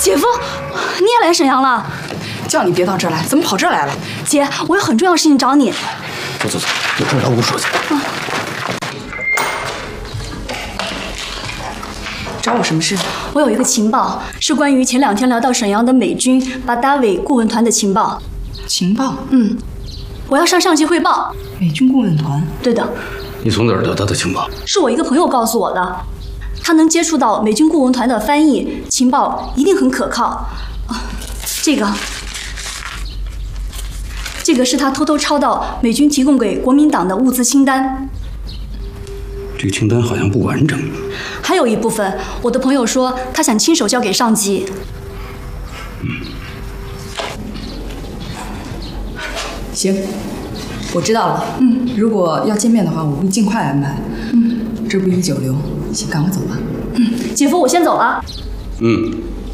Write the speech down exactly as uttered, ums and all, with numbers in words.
姐夫，你也来沈阳了？ 叫你别到这儿来，怎么跑这儿来了？ 姐，我有很重要的事情找你。 走走走，有事找我说去。 啊， 找我什么事？ 我有一个情报，是关于前两天来到沈阳的美军巴达维顾问团的情报。 情报？ 嗯，我要向上级汇报。 美军顾问团？ 对的。 你从哪儿得到的情报？ 是我一个朋友告诉我的，他能接触到美军顾问团的翻译，情报一定很可靠。啊，这个，这个是他偷偷抄到美军提供给国民党的物资清单。 这个清单好像不完整。 还有一部分，我的朋友说他想亲手交给上级。 嗯。 行，我知道了。嗯，如果要见面的话，我会尽快安排。嗯，这不宜久留，请赶快走吧。 嗯，姐夫，我先走了。 嗯，